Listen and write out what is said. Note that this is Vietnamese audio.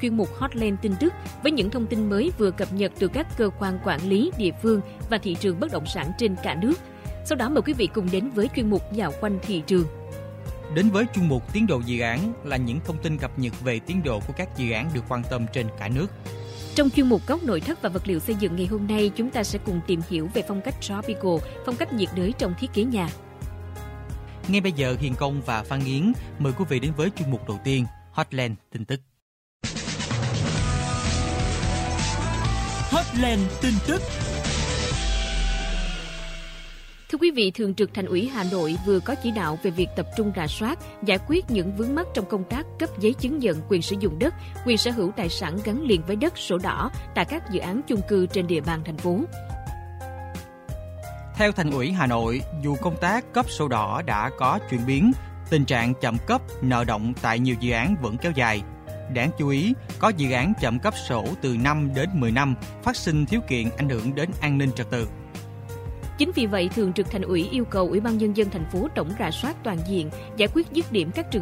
chuyên mục Hotline tin tức với những thông tin mới vừa cập nhật từ các cơ quan quản lý, địa phương và thị trường bất động sản trên cả nước. Sau đó mời quý vị cùng đến với chuyên mục Dạo quanh thị trường. Đến với chuyên mục Tiến độ dự án là những thông tin cập nhật về tiến độ của các dự án được quan tâm trên cả nước. Trong chuyên mục Góc nội thất và vật liệu xây dựng ngày hôm nay, chúng ta sẽ cùng tìm hiểu về phong cách tropical, phong cách nhiệt đới trong thiết kế nhà. Ngay bây giờ, Hiền Công và Phan Yến mời quý vị đến với chuyên mục đầu tiên, Hotline tin tức. Hotline tin tức. Thưa quý vị, Thường trực Thành ủy Hà Nội vừa có chỉ đạo về việc tập trung rà soát, giải quyết những vướng mắc trong công tác cấp giấy chứng nhận quyền sử dụng đất, quyền sở hữu tài sản gắn liền với đất sổ đỏ tại các dự án chung cư trên địa bàn thành phố. Theo Thành ủy Hà Nội, dù công tác cấp sổ đỏ đã có chuyển biến, tình trạng chậm cấp, nợ động tại nhiều dự án vẫn kéo dài. Đáng chú ý, có dự án chậm cấp sổ từ 5 đến 10 năm, phát sinh khiếu kiện ảnh hưởng đến an ninh trật tự. Chính vì vậy, Thường trực Thành ủy yêu cầu Ủy ban Nhân dân thành phố tổng rà soát toàn diện, giải quyết dứt điểm các trường